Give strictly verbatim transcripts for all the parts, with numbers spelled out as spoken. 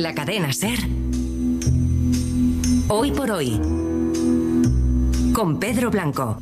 la cadena SER. Hoy por hoy, con Pedro Blanco.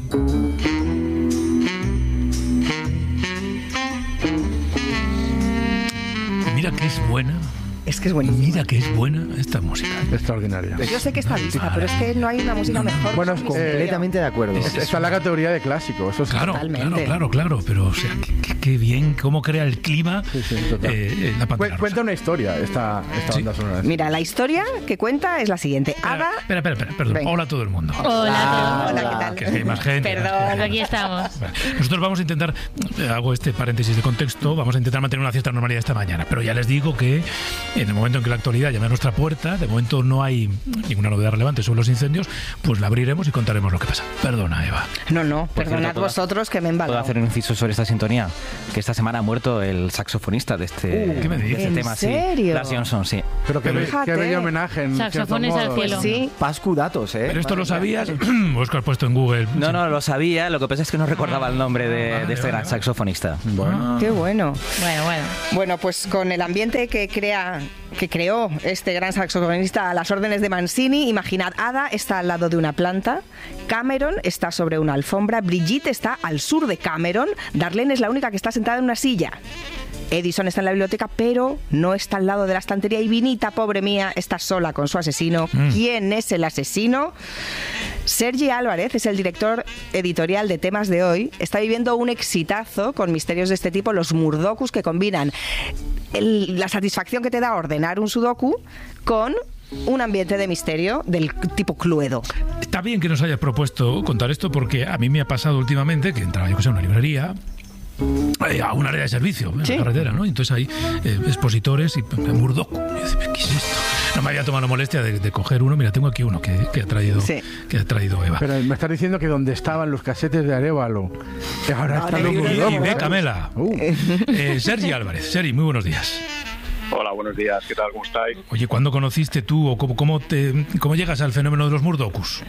Mira que es buena. Es que es buenísima. Mira que es buena esta música. Extraordinaria. Yo sé que está lista, pero es que no hay una música no, no, mejor. Bueno, es completamente de acuerdo. Es, es la categoría de clásico. Eso es Claro, totalmente. claro, claro, claro. Pero, o sea, qué, qué bien, cómo crea el clima Sí, sí, total. eh, la Pantera Cu- Cuenta Rosa. una historia esta, esta Sí. banda sonora. Mira, la historia que cuenta es la siguiente. Espera, Ada... espera, espera, espera, perdón. Venga. Hola a todo el mundo. Hola, Hola, hola. ¿qué tal? Que hay más gente. Perdón. Aquí estamos. Vale. Nosotros vamos a intentar, eh, hago este paréntesis de contexto, vamos a intentar mantener una cierta normalidad esta mañana, pero ya les digo que en el momento en que la actualidad llame a nuestra puerta, de momento no hay ninguna novedad relevante sobre los incendios, pues la abriremos y contaremos lo que pasa. Perdona, Eva. No, no, Por perdonad cierto, ¿puedo- vosotros que me he ¿Puedo embalado. hacer un inciso sobre esta sintonía? Que esta semana ha muerto el saxofonista de este, ¿qué me de dices? este ¿En tema. serio? Sí. Lars Johnson, sí. Pero qué, be- Fíjate. qué bello homenaje. En Saxofones cierto al modo. cielo. Sí. Pascu datos, ¿eh? ¿Pero esto lo sabías? ¿O es que has puesto en Google? No, no, lo sabía. Lo que pasa es que no recordaba el nombre de, Vale, de este vale, gran vale. saxofonista. Bueno. Qué bueno. Bueno, bueno. Bueno, pues con el ambiente que crea, que creó este gran saxofonista a las órdenes de Mancini, imaginad, Ada está al lado de una planta, Cameron está sobre una alfombra, Brigitte está al sur de Cameron, Darlene es la única que está sentada en una silla. Edison está en la biblioteca, pero no está al lado de la estantería. Y Vinita, pobre mía, está sola con su asesino. Mm. ¿Quién es el asesino? Sergi Álvarez es el director editorial de Temas de Hoy. Está viviendo un exitazo con misterios de este tipo, los Murdokus, que combinan el- la satisfacción que te da ordenar un sudoku con un ambiente de misterio del tipo Cluedo. Está bien que nos hayas propuesto contar esto porque a mí me ha pasado últimamente que entraba yo que sé a una librería, eh, a un área de servicio en Sí. la carretera, ¿no? Y entonces hay eh, expositores y eh, Murdoch. Y yo decía, ¿qué es esto? No me había tomado la molestia de, de coger uno. Mira, tengo aquí uno que, que ha traído Sí. que ha traído Eva. Pero me estás diciendo que donde estaban los casetes de Arévalo, que ahora Ahora están los hay y, librería. y Murdoch. de Camela. Uh. Eh, Sergi Álvarez. Sergi, muy buenos días. Hola, buenos días. ¿Qué tal? ¿Cómo estáis? Oye, ¿cuándo conociste tú o cómo, cómo, te, cómo llegas al fenómeno de los Murdokus?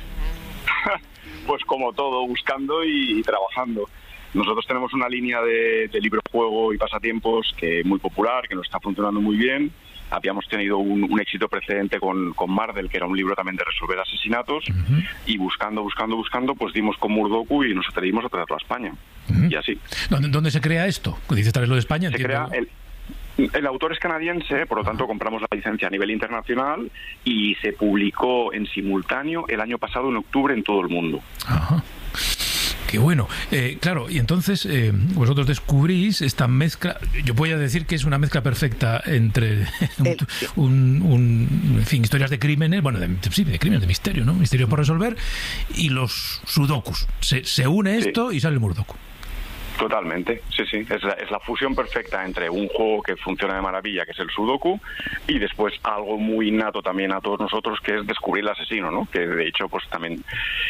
Pues como todo, buscando y, y trabajando. Nosotros tenemos una línea de, de libro, juego y pasatiempos que es muy popular, que nos está funcionando muy bien. Habíamos tenido un, un éxito precedente con, con Mardel, que era un libro también de resolver asesinatos, Ujú. y buscando, buscando, buscando, pues dimos con Murdoku y nos atrevimos a traerlo a España. Ujú. Y así. ¿Dónde, ¿Dónde se crea esto? Dices traerlo de España, Se entiendo. crea el, el autor es canadiense, por lo tanto compramos la licencia a nivel internacional y se publicó en simultáneo el año pasado en octubre en todo el mundo. Ajá. Qué bueno. Eh, claro, y entonces eh, vosotros descubrís esta mezcla. Yo voy a decir que es una mezcla perfecta entre El- un, un- en fin, historias de crímenes, bueno, de, sí, de crímenes, de misterio, ¿no? Misterio por resolver, y los sudokus. Se, se une Sí. esto y sale el Murdoku. Totalmente, sí, sí. Es la, es la fusión perfecta entre un juego que funciona de maravilla, que es el Sudoku, y después algo muy innato también a todos nosotros, que es descubrir el asesino, ¿no? Que de hecho, pues también,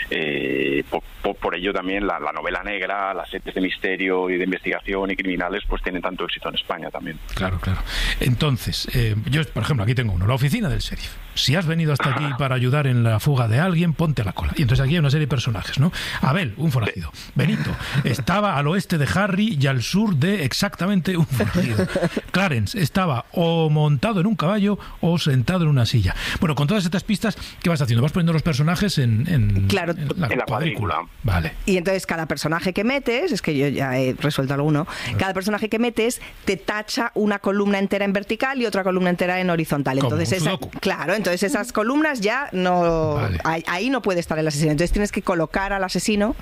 eh, por, por, por ello también la, la novela negra, las series de misterio y de investigación y criminales, pues tienen tanto éxito en España también. Claro, claro. Entonces, eh, yo, por ejemplo, aquí tengo uno, la oficina del sheriff. Si has venido hasta aquí para ayudar en la fuga de alguien, ponte a la cola. Y entonces aquí hay una serie de personajes, ¿no? Abel, un forajido. Benito, estaba al oeste de Harry y al sur de exactamente un forajido. Clarence estaba o montado en un caballo o sentado en una silla. Bueno, con todas estas pistas, ¿qué vas haciendo? Vas poniendo los personajes en, en, Claro, en en la cuadrícula. Vale. Y entonces cada personaje que metes, es que yo ya he resuelto alguno, cada personaje que metes te tacha una columna entera en vertical y otra columna entera en horizontal. Como Entonces un esa- sudoku. claro, entonces esas columnas ya no, Vale. ahí, ahí no puede estar el asesino. Entonces tienes que colocar al asesino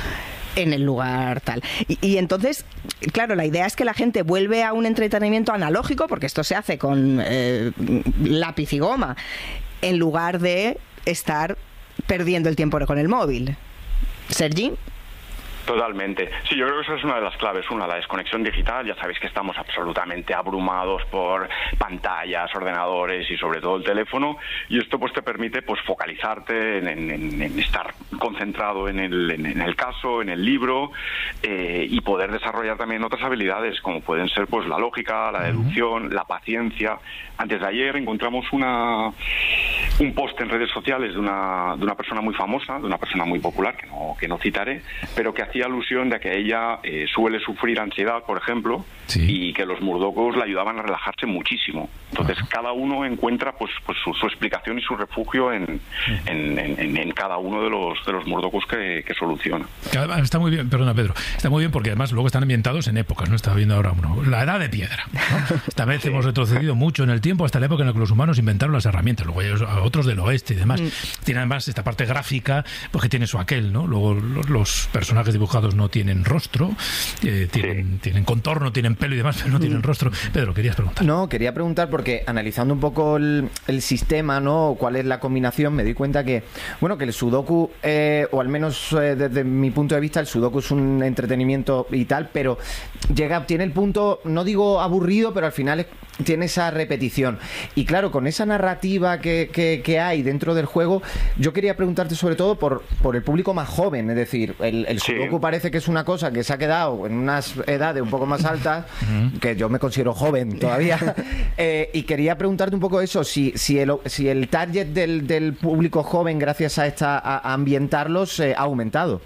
en el lugar tal. Y, y entonces, claro, la idea es que la gente vuelve a un entretenimiento analógico, porque esto se hace con eh, lápiz y goma, en lugar de estar perdiendo el tiempo con el móvil. Sergi. Totalmente. Sí, yo creo que esa es una de las claves. Una, la desconexión digital. Ya sabéis que estamos absolutamente abrumados por pantallas, ordenadores y sobre todo el teléfono. Y esto pues te permite pues focalizarte en, en- en estar concentrado en el, en, en el caso, en el libro, eh, y poder desarrollar también otras habilidades como pueden ser pues la lógica, la deducción, la paciencia. Antes de ayer encontramos una un post en redes sociales de una, de una persona muy famosa, de una persona muy popular, que no, que no citaré, pero que hacía alusión de que ella eh, suele sufrir ansiedad, por ejemplo, sí. y que los murdokus la ayudaban a relajarse muchísimo. Entonces, uh-huh. cada uno encuentra pues, pues su, su explicación y su refugio en, uh-huh. en, en, en cada uno de los, de los murdokus que, que soluciona. Está muy bien, perdona Pedro, está muy bien porque además luego están ambientados en épocas, ¿no? Estaba viendo ahora uno, la edad de piedra, ¿no? Esta vez sí. hemos retrocedido mucho en el tiempo hasta la época en la que los humanos inventaron las herramientas, luego hay otros del oeste y demás. Mm. Tiene además esta parte gráfica, porque tiene su aquel, ¿no? Luego los, los personajes dibujados no tienen rostro, eh, tienen, sí. tienen contorno, tienen pelo y demás, pero no tienen rostro. Pedro, querías preguntar. No, quería preguntar porque analizando un poco el, el sistema, ¿no? Cuál es la combinación, me di cuenta que, bueno, que el sudoku, eh, o al menos eh, desde mi punto de vista, el sudoku es un entretenimiento y tal, pero llega, tiene el punto, no digo aburrido, pero al final es, tiene esa repetición. Y claro, con esa narrativa que, que, que hay dentro del juego, yo quería preguntarte sobre todo por, por el público más joven, es decir, el, el sudoku sí. parece que es una cosa que se ha quedado en unas edades un poco más altas, uh-huh. que yo me considero joven todavía, eh, y quería preguntarte un poco eso, si, si, el, si el target del, del público joven, gracias a, esta, a, a ambientarlos, eh, ha aumentado.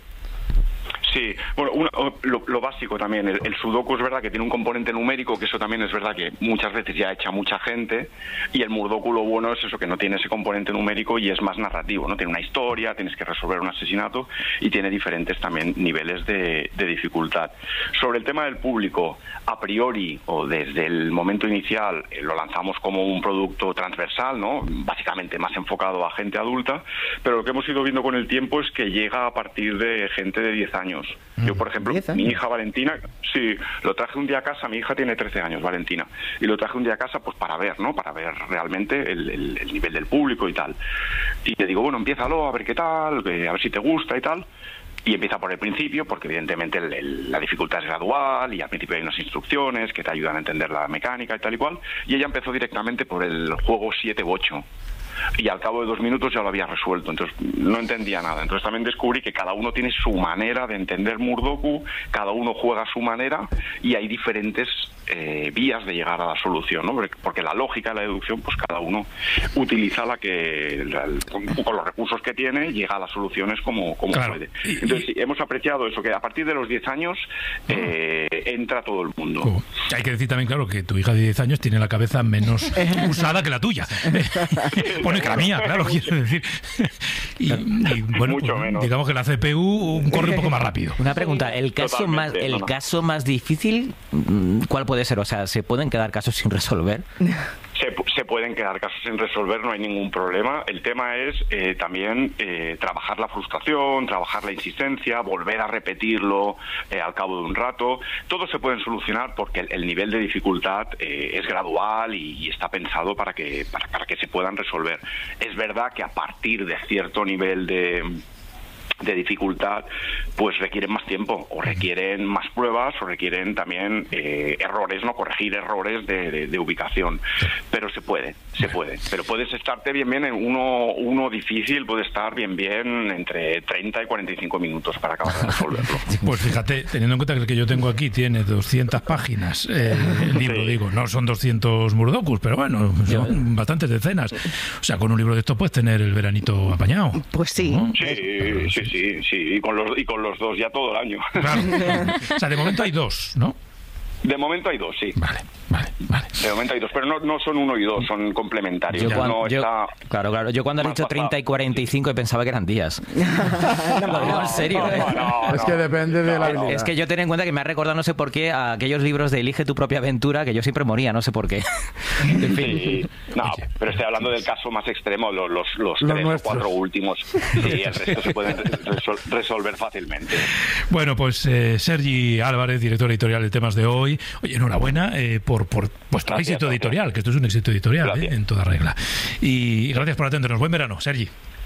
Sí, bueno, una, lo, lo básico también, el, el sudoku es verdad que tiene un componente numérico, que eso también es verdad que muchas veces ya echa mucha gente, y el murdoku lo bueno es eso, que no tiene ese componente numérico y es más narrativo, ¿no? Tiene una historia, tienes que resolver un asesinato y tiene diferentes también niveles de, de dificultad. Sobre el tema del público, a priori o desde el momento inicial eh, lo lanzamos como un producto transversal, ¿no? Básicamente más enfocado a gente adulta, pero lo que hemos ido viendo con el tiempo es que llega a partir de gente de diez años. Yo, por ejemplo, mi hija Valentina, sí, lo traje un día a casa, mi hija tiene trece años, Valentina, y lo traje un día a casa pues para ver, ¿no? Para ver realmente el, el, el nivel del público y tal. Y le digo, bueno, empiézalo, a ver qué tal, a ver si te gusta y tal. Y empieza por el principio, porque evidentemente el, el, la dificultad es gradual y al principio hay unas instrucciones que te ayudan a entender la mecánica y tal y cual. Y ella empezó directamente por el juego siete u ocho. Y al cabo de dos minutos ya lo había resuelto, entonces no entendía nada. Entonces también descubrí que cada uno tiene su manera de entender murdoku, cada uno juega a su manera y hay diferentes eh, vías de llegar a la solución, ¿no? Porque la lógica de la deducción, pues cada uno utiliza la que la, con, con los recursos que tiene, llega a las soluciones como, como claro. puede. Entonces sí, hemos apreciado eso, que a partir de los diez años eh, entra todo el mundo. Uh, hay que decir también, claro, que tu hija de diez años tiene la cabeza menos usada que la tuya. Bueno, que la mía, claro, quiero decir. Y, y bueno, mucho pues, menos. Digamos que la C P U corre un poco más rápido. Una pregunta, el caso Totalmente, más el no, no. caso más difícil, ¿cuál puede ser? O sea, ¿se pueden quedar casos sin resolver? Se, se pueden quedar casos sin resolver, no hay ningún problema. El tema es eh, también eh, trabajar la frustración, trabajar la insistencia, volver a repetirlo eh, al cabo de un rato. Todo se pueden solucionar porque el, el nivel de dificultad eh, es gradual y, y está pensado para que, para, para que se puedan resolver. Es verdad que a partir de cierto nivel de... de dificultad, pues requieren más tiempo, o requieren más pruebas, o requieren también eh, errores, no corregir errores de, de, de ubicación. Pero se puede, se puede. Pero puedes estarte bien, bien en uno, uno difícil, puede estar bien, bien entre treinta y cuarenta y cinco minutos para acabar de resolverlo. Pues fíjate, teniendo en cuenta que el que yo tengo aquí tiene doscientas páginas, eh, el libro, sí. digo, no son doscientos murdokus, pero bueno, son bastantes decenas. O sea, con un libro de estos puedes tener el veranito apañado. Pues sí. ¿No? Sí, sí, sí. Sí, sí, y con los y con los dos ya todo el año. Claro. O sea, de momento hay dos, ¿no? De momento hay dos, sí. Vale, vale, vale. De momento hay dos, pero no, no son uno y dos, son complementarios. Yo ya cuando, no yo, está claro, claro. Yo cuando he dicho treinta y cuarenta y cinco pensaba que eran días. no, no, no, en serio. No, ¿eh? no, no, es que depende de la habilidad. Es que yo ten en cuenta que me ha recordado, no sé por qué, a aquellos libros de Elige tu propia aventura, que yo siempre moría, no sé por qué. En fin. Sí, no, pero estoy hablando del caso más extremo, los, los, los, los tres nuestros. o cuatro últimos. Sí, el resto se pueden resol resolver fácilmente. Bueno, pues eh, Sergi Álvarez, director editorial de Temas de Hoy. Oye, enhorabuena eh, por, por vuestro gracias, éxito editorial, gracias. Que esto es un éxito editorial eh, en toda regla. Y, y gracias por atendernos. Buen verano, Sergi.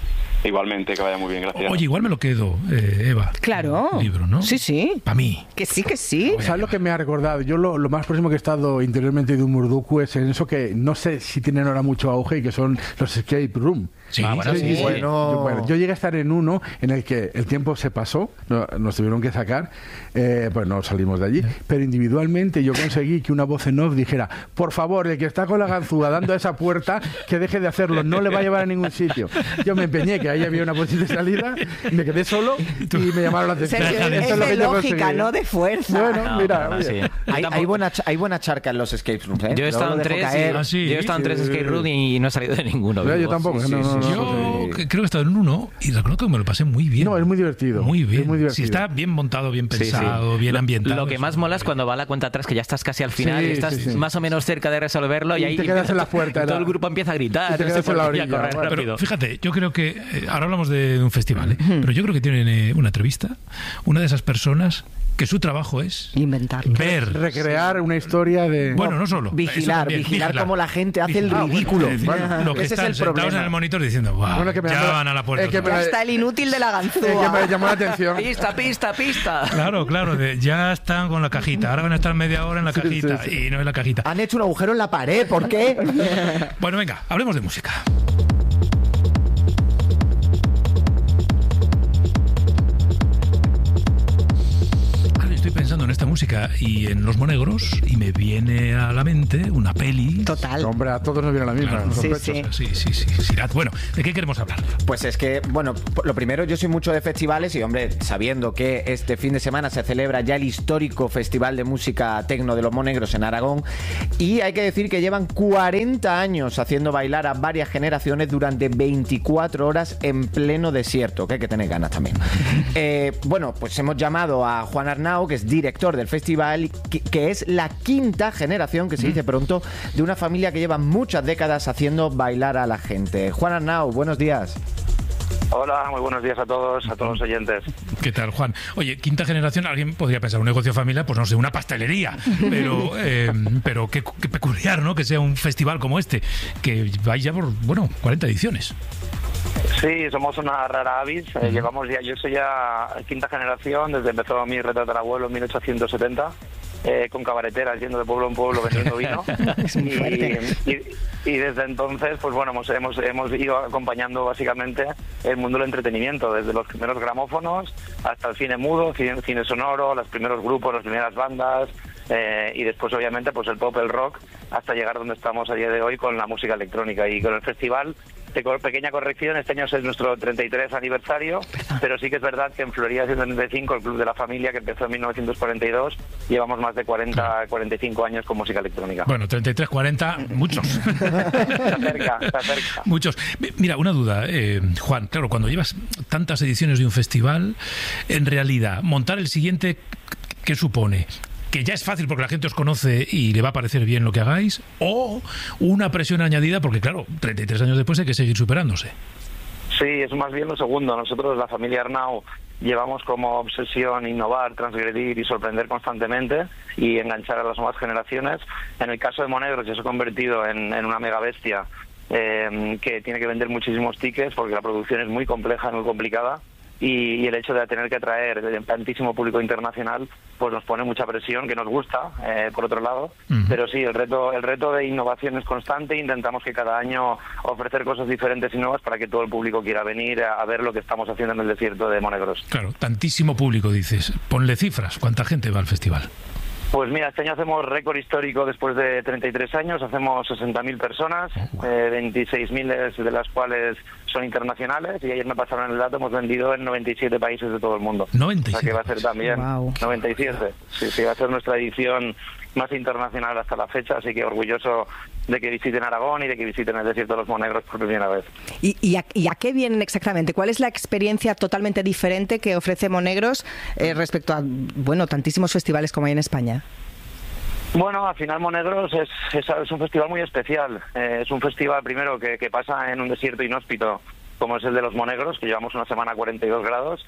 Igualmente, que vaya muy bien, gracias. Oye, igual me lo quedo, eh, Eva. Claro. El libro, ¿no? Sí, sí. Para mí. Que sí, que sí. ¿Sabes lo que me ha recordado? Yo lo, lo más próximo que he estado interiormente de un Murdoku es en eso que no sé si tienen ahora mucho auge y que son los escape room. Sí, Ah, bueno, sí, sí. sí. Bueno. Yo, bueno, yo llegué a estar en uno en el que el tiempo se pasó, no- nos tuvieron que sacar, eh, pues no salimos de allí, pero individualmente yo conseguí que una voz en off dijera, por favor, el que está con la ganzúa dando a esa puerta, que deje de hacerlo, no le va a llevar a ningún sitio. Yo me empeñé que ahí había una posible salida, me quedé solo y me llamaron la atención. Sergio, Esto es es de yo lógica, conseguí. no de fuerza. Bueno, No, mira, no, oye. sí. Hay, Yo hay, tampoco- buena, cha- hay buena charca en los escape rooms, ¿eh? Yo he Luego estado lo en dejo tres, caer. y, Ah, sí. yo he estado en tres Sí. escape room y no he salido de ninguno. No, yo digo. tampoco, sí, no, sí, no, sí. no, Yo no, que- creo que he estado en uno y reconozco que me lo pasé muy bien. No, es muy divertido. Muy bien. Es muy divertido. Si está bien montado, bien Sí, sí. pensado, bien Lo- ambientado. Lo que eso más es mola es muy cuando va la cuenta atrás, que ya estás casi al final Sí, y estás sí, sí. más o menos cerca de resolverlo y, Y ahí te quedas empieza- en la puerta, todo la- el grupo empieza a gritar, y te no sé quedas por en la qué, y a orilla, correr bueno. Pero rápido. fíjate, yo creo que eh, ahora hablamos de un festival, ¿eh? pero yo creo que tienen eh, una entrevista, una de esas personas que su trabajo es Inventar. ver. Recrear una historia de... Bueno, no solo. Vigilar, eso también, vigilar cómo la gente hace el Vigilar. Ah, ridículo. bueno, Bueno, lo que ese es están el sentados problema. en el monitor diciendo, wow, Bueno, que me ya llamó- van a la puerta. es que me otra Ya vez". está el inútil de la Eh, que ganzúa. me llamó la atención. Pista, pista, pista. Claro, claro, de, ya están con la cajita, ahora van a estar media hora en la Sí, cajita sí, sí. y no es la cajita. Han hecho un agujero en la pared, ¿por qué? Bueno, venga, hablemos de música. Ahora estoy pensando en esta música y en Los Monegros y me viene a la mente una peli. Total. Hombre, a todos nos viene la misma. Claro, Sí, sospecho. sí. sí, sí, sí, Sirat. Bueno, ¿de qué queremos hablar? Pues es que, bueno, lo primero, yo soy mucho de festivales y, hombre, sabiendo que este fin de semana se celebra ya el histórico Festival de Música Tecno de los Monegros en Aragón, y hay que decir que llevan cuarenta años haciendo bailar a varias generaciones durante veinticuatro horas en pleno desierto, que hay que tener ganas también. Eh, bueno, pues hemos llamado a Juan Arnau, que es director del festival, que, que es la quinta generación, que se dice pronto, de una familia que lleva muchas décadas haciendo bailar a la gente. Juan Arnau, buenos días. Hola, muy buenos días a todos, a todos los oyentes. ¿Qué tal, Juan? Oye, quinta generación, alguien podría pensar, un negocio familiar, pues no sé, una pastelería. Pero, eh, pero qué, qué peculiar, ¿no? Que sea un festival como este, que vais ya por, bueno, cuarenta ediciones. Sí, somos una rara avis. Eh, llevamos ya, yo soy ya quinta generación, desde empezó mi retratarabuelo en mil ochocientos setenta. Eh, con cabareteras, yendo de pueblo en pueblo vendiendo vino. y, y, y desde entonces, pues bueno, hemos, hemos, hemos ido acompañando básicamente el mundo del entretenimiento, desde los primeros gramófonos hasta el cine mudo, cine, cine sonoro, los primeros grupos, las primeras bandas, eh, y después obviamente pues el pop, el rock, hasta llegar donde estamos a día de hoy con la música electrónica y con el festival. Pequeña corrección, este año es nuestro treinta y tres aniversario, pero sí que es verdad que en Florida ciento treinta y cinco, el Club de la Familia, que empezó en mil novecientos cuarenta y dos, llevamos más de cuarenta, cuarenta y cinco años con música electrónica. Bueno, treinta y tres, cuarenta, muchos. Se acerca, se acerca. Muchos. Mira, una duda, eh, Juan, claro, cuando llevas tantas ediciones de un festival, en realidad, montar el siguiente, ¿qué supone? Que ya es fácil porque la gente os conoce y le va a parecer bien lo que hagáis, o una presión añadida porque, claro, treinta y tres años después hay que seguir superándose. Sí, es más bien lo segundo. Nosotros, la familia Arnau, llevamos como obsesión innovar, transgredir y sorprender constantemente y enganchar a las nuevas generaciones. En el caso de Monegros ya se ha convertido en, en una mega bestia eh, que tiene que vender muchísimos tickets porque la producción es muy compleja, muy complicada. Y, y el hecho de tener que atraer tantísimo público internacional pues nos pone mucha presión, que nos gusta, eh, por otro lado. Uh-huh. Pero sí, el reto el reto de innovación es constante. Intentamos que cada año ofrecer cosas diferentes y nuevas para que todo el público quiera venir a, a ver lo que estamos haciendo en el desierto de Monegros. Claro, tantísimo público, dices. Ponle cifras. ¿Cuánta gente va al festival? Pues mira, este año hacemos récord histórico después de treinta y tres años, hacemos sesenta mil personas, eh, veintiséis mil de las cuales son internacionales, y ayer me pasaron el dato, hemos vendido en noventa y siete países de todo el mundo. noventa y siete. O sea que va a ser también Wow. noventa y siete. Sí, sí, va a ser nuestra edición más internacional hasta la fecha, así que orgulloso de que visiten Aragón y de que visiten el desierto de los Monegros por primera vez. ¿Y, y, a, ¿Y a qué vienen exactamente? ¿Cuál es la experiencia totalmente diferente que ofrece Monegros eh, respecto a, bueno, tantísimos festivales como hay en España? Bueno, al final Monegros es, es, es un festival muy especial. Eh, es un festival, primero, que, que pasa en un desierto inhóspito, como es el de los Monegros, que llevamos una semana a cuarenta y dos grados,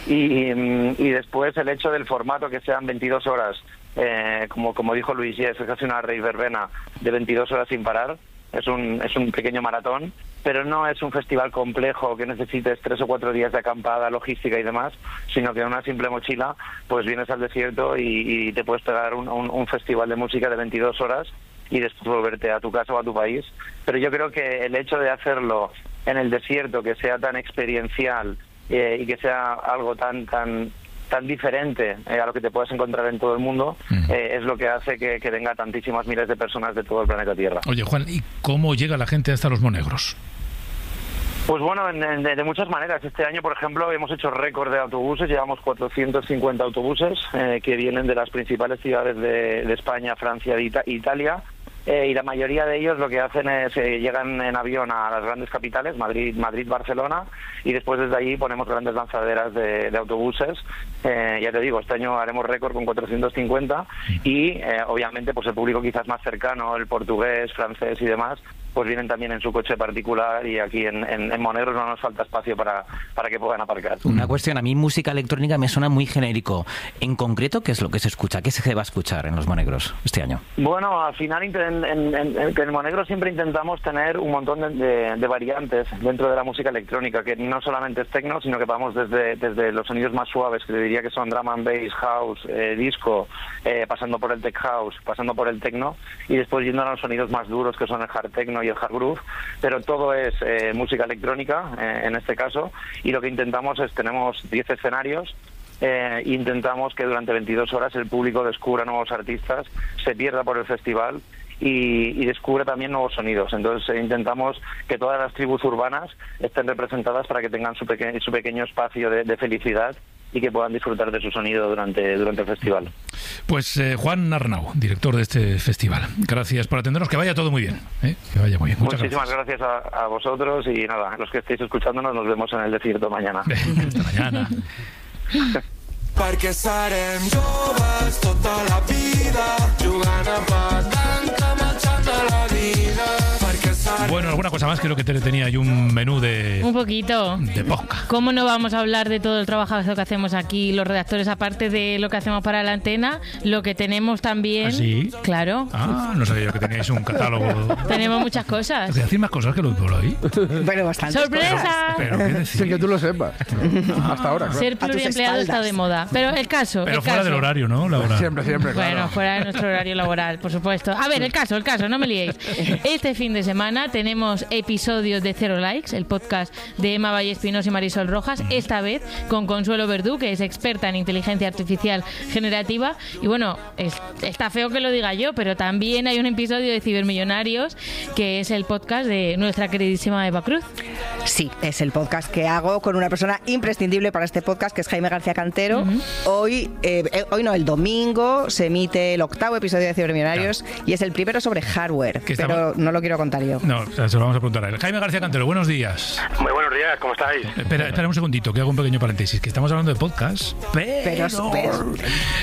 y, y después el hecho del formato, que sean veintidós horas, eh, como, como dijo Luis, es casi una rave verbena de veintidós horas sin parar, es un, es un pequeño maratón, pero no es un festival complejo que necesites tres o cuatro días de acampada, logística y demás, sino que en una simple mochila pues vienes al desierto y, y te puedes pegar un, un, un festival de música de veintidós horas y después volverte a tu casa o a tu país. Pero yo creo que el hecho de hacerlo en el desierto, que sea tan experiencial eh, y que sea algo tan tan tan diferente eh, a lo que te puedes encontrar en todo el mundo, eh, es lo que hace que, que venga tantísimas miles de personas de todo el planeta Tierra. Oye, Juan, ¿y cómo llega la gente hasta Los Monegros? Pues bueno, en, en, de, de muchas maneras. Este año, por ejemplo, hemos hecho récord de autobuses, llevamos cuatrocientos cincuenta autobuses eh, que vienen de las principales ciudades de, de España, Francia e Ita- Italia. Eh, y la mayoría de ellos lo que hacen es eh, llegan en avión a las grandes capitales, Madrid, Madrid, Barcelona, y después desde allí ponemos grandes lanzaderas de, de autobuses. Eh, ya te digo, este año haremos récord con cuatrocientos cincuenta y eh, obviamente pues el público quizás más cercano, el portugués, francés y demás, pues vienen también en su coche particular y aquí en, en, en Monegros no nos falta espacio para, para que puedan aparcar. Una cuestión, a mí música electrónica me suena muy genérico. En concreto, ¿qué es lo que se escucha? ¿Qué se va a escuchar en Los Monegros este año? Bueno, al final en, en, en, en, en Monegros siempre intentamos tener un montón de, de, de variantes dentro de la música electrónica, que no solamente es techno, sino que vamos desde, desde los sonidos más suaves, que te diría que son drum and bass, house, eh, disco, eh, pasando por el tech house, pasando por el techno, y después yendo a los sonidos más duros, que son el hard techno y el hard groove, pero todo es eh, música electrónica eh, en este caso, y lo que intentamos es, tenemos diez escenarios, eh, e intentamos que durante veintidós horas el público descubra nuevos artistas, se pierda por el festival y, y descubra también nuevos sonidos. Entonces eh, intentamos que todas las tribus urbanas estén representadas para que tengan su, peque- su pequeño espacio de, de felicidad y que puedan disfrutar de su sonido durante, durante el festival. Pues eh, Juan Arnau, director de este festival. Gracias por atendernos, que vaya todo muy bien. ¿eh? Que vaya muy bien. Muchas Muchísimas gracias, gracias a, a vosotros y nada, los que estéis escuchándonos nos vemos en el desierto mañana. Hasta mañana. Perquè serem joves tota la vida, jugant a petanca, marxant de la vida. Perquè serem... Bueno, alguna cosa más, creo que Tere tenía ahí un menú de... Un poquito. De podcast. ¿Cómo no vamos a hablar de todo el trabajo que hacemos aquí los redactores, aparte de lo que hacemos para la antena, lo que tenemos también? ¿Ah, sí? Claro. Ah, no sabía yo que teníais un catálogo. Tenemos muchas cosas. ¿Decir más cosas que lo que hoy? Bueno, bastante. ¡Sorpresa! Pero, ¿qué decís? Sin que tú lo sepas. Hasta ahora, claro. Ser pluriempleado está de moda. Pero el caso. Pero el fuera caso. del horario, ¿no, Laura? Siempre, siempre, claro. Bueno, fuera de nuestro horario laboral, por supuesto. A ver, el caso, el caso, no me liéis. Este fin de semana tenemos episodios de Cero Likes, el podcast de Emma Vallespinosa y Marisol Rojas, esta vez con Consuelo Verdú, que es experta en inteligencia artificial generativa. Y bueno, es, está feo que lo diga yo, pero también hay un episodio de Cibermillonarios, que es el podcast de nuestra queridísima Eva Cruz. Sí, es el podcast que hago con una persona imprescindible para este podcast, que es Jaime García Cantero. Uh-huh. Hoy, eh, hoy no, el domingo se emite el octavo episodio de Cibermillonarios, claro. Y es el primero sobre hardware, pero estamos... no lo quiero contar yo. No, o sea, se lo vamos a preguntar a él. Jaime García Cantero, buenos días. Muy buenos días, ¿cómo estáis? Espera, espera un segundito, que hago un pequeño paréntesis, que estamos hablando de podcast, pero, pero, pero...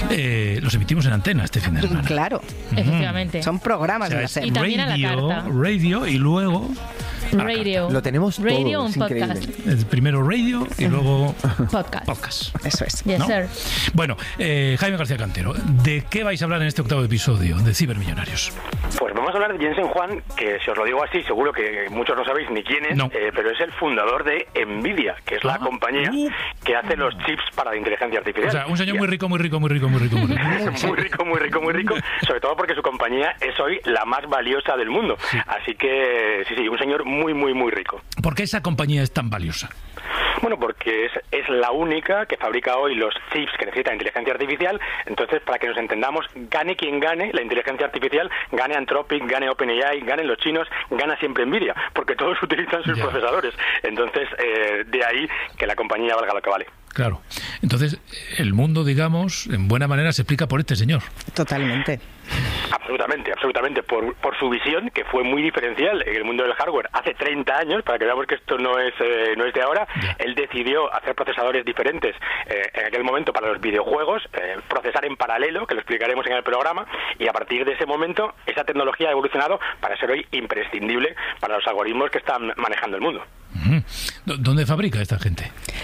Eh, los emitimos en antena este fin de semana. Claro, mm. efectivamente. Son programas o sea, de la serie. Y también radio, a la carta. Radio y luego... Radio. Lo tenemos todo, Radio, un es podcast. El primero radio y luego podcast. podcast. Eso es. Yes, ¿no? sir. Bueno, eh, Jaime García Cantero, ¿de qué vais a hablar en este octavo episodio de Cibermillonarios? Pues vamos a hablar de Jensen Huang, que si os lo digo así, seguro que muchos no sabéis ni quién es, no. eh, pero es el fundador de Nvidia, que es la ah, compañía uh, que hace los chips para la inteligencia artificial. O sea, un señor muy rico, muy rico, muy rico, muy rico. Muy rico, muy rico, muy rico, muy rico, sobre todo porque su compañía es hoy la más valiosa del mundo. Sí. Así que, sí, sí, un señor muy, muy, muy rico. ¿Por qué esa compañía es tan valiosa? Bueno, porque es, es la única que fabrica hoy los chips que necesita inteligencia artificial. Entonces, para que nos entendamos, gane quien gane la inteligencia artificial, gane Anthropic, gane OpenAI, ganen los chinos, gana siempre Nvidia, porque todos utilizan sus yeah. procesadores. Entonces, eh, de ahí que la compañía valga lo que vale. Claro. Entonces, el mundo, digamos, en buena manera se explica por este señor. Totalmente. Absolutamente, absolutamente. Por, por su visión, que fue muy diferencial en el mundo del hardware hace treinta años, para que veamos que esto no es eh, no es de ahora. Yeah. Él decidió hacer procesadores diferentes eh, en aquel momento para los videojuegos, eh, procesar en paralelo, que lo explicaremos en el programa, y a partir de ese momento esa tecnología ha evolucionado para ser hoy imprescindible para los algoritmos que están manejando el mundo. ¿Dónde fabrica esta gente?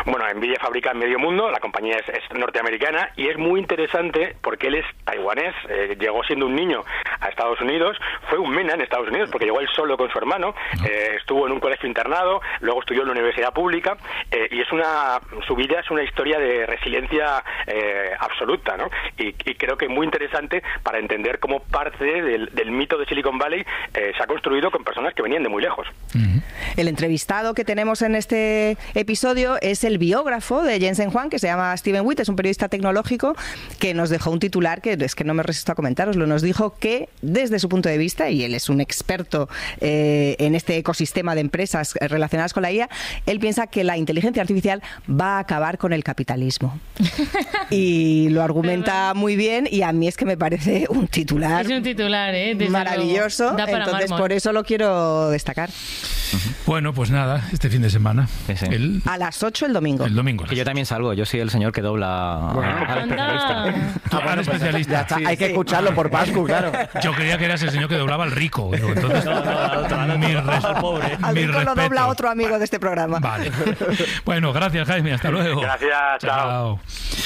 Bueno, Nvidia fabrica en medio mundo, la compañía es, es norteamericana y es muy interesante porque él es taiwanés, eh, llegó siendo un niño a Estados Unidos, fue un mena en Estados Unidos porque llegó él solo con su hermano, eh, estuvo en un colegio internado, luego estudió en la universidad pública eh, y es una, su vida es una historia de resiliencia eh, absoluta, ¿no? Y, y creo que muy interesante para entender cómo parte del, del mito de Silicon Valley eh, se ha construido con personas que venían de muy lejos. El entrevistado que tenemos en este episodio es el biógrafo de Jensen Huang, que se llama Steven Witt, es un periodista tecnológico que nos dejó un titular que es que no me resisto a comentároslo. Nos dijo que desde su punto de vista, y él es un experto eh, en este ecosistema de empresas relacionadas con la I A, él piensa que la inteligencia artificial va a acabar con el capitalismo. Y lo argumenta muy bien y a mí es que me parece un titular, es un titular ¿eh? maravilloso. Entonces por eso lo quiero destacar. Bueno, pues nada, este fin de semana. Sí, sí. El, a las ocho el domingo. El domingo. Que yo también salgo, yo soy el señor que dobla bueno, al especialista. Ah, bueno, especialista. Está, sí, hay que sí. escucharlo por Pascu, claro. Yo creía que eras el señor que doblaba al rico. Entonces, no, no, no, no, mi res, al pobre. Al rico lo dobla otro amigo de este programa. Vale. Bueno, gracias, Jaime. Hasta luego. Gracias, chao. chao.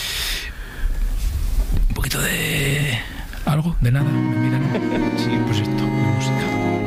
Un poquito de... ¿Algo? ¿De nada? ¿Me miran? Sí, pues esto, de música.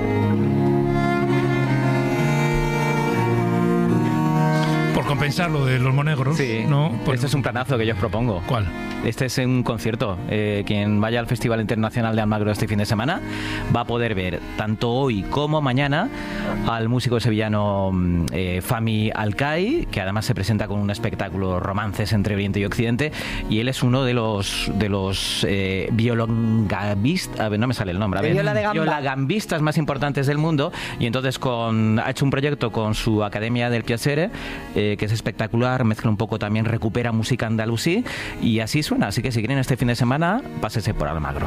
Por compensar lo de los monegros, sí, ¿no? Pues, este es un planazo que yo os propongo. ¿Cuál? Este es un concierto. Eh, quien vaya al Festival Internacional de Almagro este fin de semana va a poder ver tanto hoy como mañana al músico sevillano eh, Fami Alcai, que además se presenta con un espectáculo romances entre Oriente y Occidente, y él es uno de los de los eh, violongambistas, a ver, no me sale el nombre, a ver, Viola de gamba. violagambistas más importantes del mundo, y entonces con ha hecho un proyecto con su Academia del Piacere, eh, que es espectacular, mezcla un poco también, recupera música andalusí, y así suena. Así que si quieren este fin de semana, pásese por Almagro.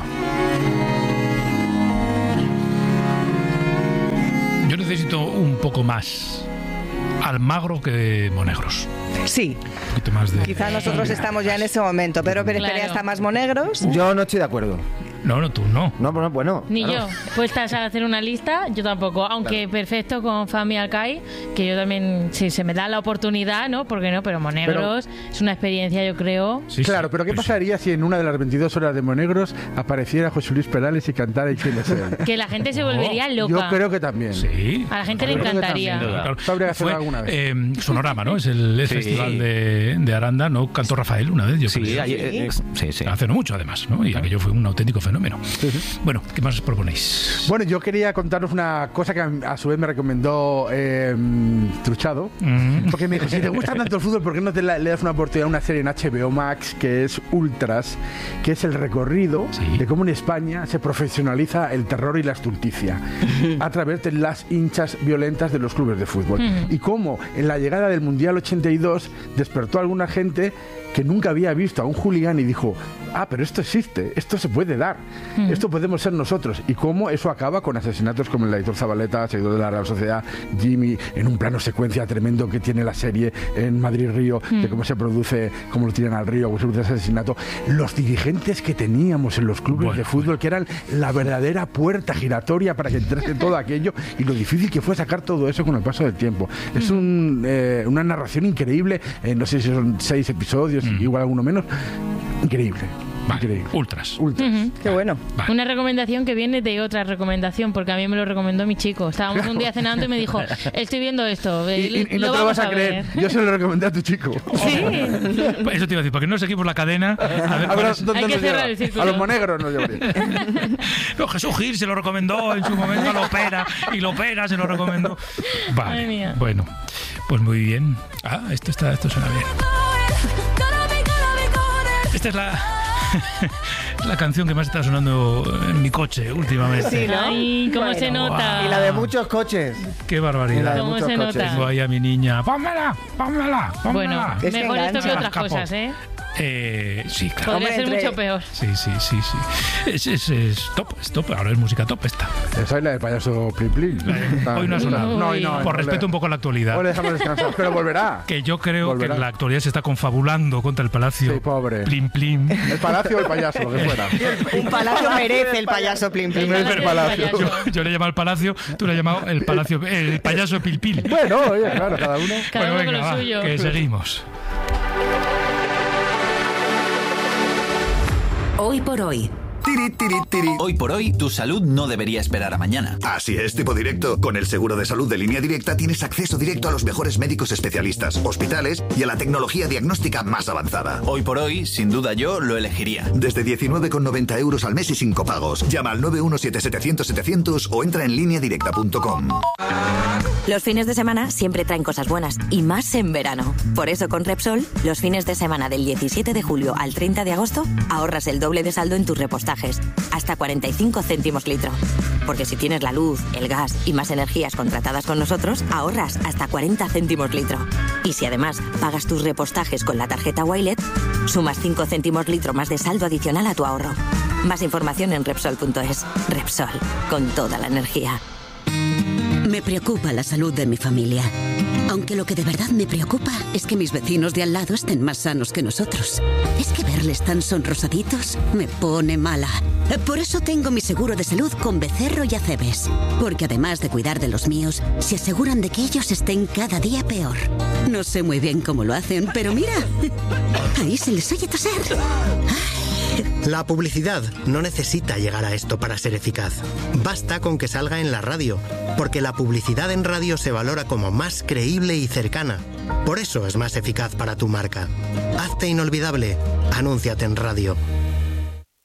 Yo necesito un poco más Almagro que Monegros. Sí. Un poquito más de... Quizá nosotros estamos ya en ese momento, pero Pérez Claro. Perea está más Monegros. Yo no estoy de acuerdo. No, no, tú no. No, bueno, bueno. Ni claro. yo. Puestas a hacer una lista, yo tampoco. Aunque Claro. perfecto con Fami Alcai, que yo también, si se me da la oportunidad, ¿no? ¿Por qué no? Pero Monegros es una experiencia, yo creo. Sí, claro, sí, pero ¿qué pues pasaría si en una de las veintidós horas de Monegros apareciera José Luis Perales y cantara Y quién es él? Que la gente se No, volvería Yo loca. creo que también. Sí. A la gente le Yo creo que encantaría. también, Claro. Esto habría que hacerlo Fue, alguna vez. eh, Sonorama, ¿no? Es el, el Sí. festival de, de Aranda, ¿no? Cantó Rafael una vez, yo Sí, creo. ahí- eh, sí, sí. Hace no mucho, además, ¿no? Y aquello fue un auténtico fenómeno. Bueno, ¿qué más os proponéis? Bueno, yo quería contaros una cosa que a, a su vez me recomendó eh, Truchado, Mm. porque me dijo, si te gusta tanto el fútbol, ¿por qué no te la- le das una oportunidad a una serie en H B O Max que es Ultras, que es el recorrido Sí. de cómo en España se profesionaliza el terror y la estulticia a través de las hinchas violentas de los clubes de fútbol? Mm. Y cómo en la llegada del Mundial ochenta y dos despertó a alguna gente que nunca había visto a un hooligan y dijo, ah, pero esto existe, esto se puede dar, Mm. esto podemos ser nosotros. Y cómo eso acaba con asesinatos como el de Aitor Zabaleta, seguidor de la Real Sociedad, Jimmy, en un plano secuencia tremendo que tiene la serie en Madrid-Río, de cómo se produce, cómo lo tiran al río, cómo se produce ese asesinato. Los dirigentes que teníamos en los clubes Bueno, de fútbol, que eran la verdadera puerta giratoria para que entrase todo aquello, y lo difícil que fue sacar todo eso con el paso del tiempo. Es un, eh, una narración increíble, eh, no sé si son seis episodios, igual alguno menos, increíble. Vale, Increíble. Ultras. Ultras. Ujú. Qué bueno. Vale. Una recomendación que viene de otra recomendación, porque a mí me lo recomendó mi chico. Estábamos un día cenando y me dijo, estoy viendo esto. Y, eh, y- y no te lo vamos vas a creer. ver". Yo se lo recomendé a tu chico. Sí. Eso te iba a decir, porque no seguimos la cadena. A ver, A ver, cuál es- ¿dónde Hay que nos cerrar lleva? el círculo. A los monegros nos llevaría. No, Jesús Gil se lo recomendó en su momento a Lopera, y Lopera se lo recomendó. Vale, Madre mía. bueno, pues muy bien. Ah, esto está, esto suena bien. Esta es la la canción que más está sonando en mi coche últimamente. Sí, ¿no? Ay, cómo Bueno. se nota. Y la de muchos coches. Qué Y la barbaridad. de ¿Cómo muchos se coches. nota? Tengo ahí a mi niña. ¡Pónmela! ¡Pónmela! ¡Pómmela! Bueno, Es que mejor esto que engancha. otras Escapó. cosas, ¿eh? Eh, sí, claro. Podría Hombre, ser entre- mucho peor. Sí, sí, sí, sí. Es, es, es top, es top. Ahora es música top esta. Esa es la del payaso Plin Plin. Hoy no ha sonado. No, hoy no. Por no respeto le- un poco a la actualidad. Hoy le dejamos descansar, pero volverá. Que yo creo Volverá. que la actualidad se está confabulando contra el palacio. Sí, pobre. Plim Plim. El palacio o el payaso, lo que fuera. Un palacio merece el payaso Plim Plim. Merece el palacio. Yo, yo le he llamado el palacio, tú le has llamado el palacio, el payaso Pil Pil. Bueno, oye, claro, cada uno. Cada Bueno, uno con venga, lo va, suyo. que seguimos. Hoy por hoy. Tiri, tiri, tiri. Hoy por hoy, tu salud no debería esperar a mañana. Así es, tipo directo. Con el seguro de salud de Línea Directa tienes acceso directo a los mejores médicos especialistas, hospitales y a la tecnología diagnóstica más avanzada. Hoy por hoy, sin duda yo lo elegiría. Desde diecinueve con noventa euros al mes y sin copagos. Llama al nueve uno siete setecientos setecientos o entra en línea directa punto com. Los fines de semana siempre traen cosas buenas, y más en verano. Por eso con Repsol, los fines de semana del diecisiete de julio al treinta de agosto, ahorras el doble de saldo en tus repostajes, hasta cuarenta y cinco céntimos litro. Porque si tienes la luz, el gas y más energías contratadas con nosotros, ahorras hasta cuarenta céntimos litro. Y si además pagas tus repostajes con la tarjeta Wilet, sumas cinco céntimos litro más de saldo adicional a tu ahorro. Más información en Repsol punto es. Repsol, con toda la energía. Me preocupa la salud de mi familia. Aunque lo que de verdad me preocupa es que mis vecinos de al lado estén más sanos que nosotros. Es que verles tan sonrosaditos me pone mala. Por eso tengo mi seguro de salud con Becerro y Acebes. Porque además de cuidar de los míos, se aseguran de que ellos estén cada día peor. No sé muy bien cómo lo hacen, pero mira, ahí se les oye toser. La publicidad no necesita llegar a esto para ser eficaz. Basta con que salga en la radio, porque la publicidad en radio se valora como más creíble y cercana. Por eso es más eficaz para tu marca. Hazte inolvidable. Anúnciate en radio.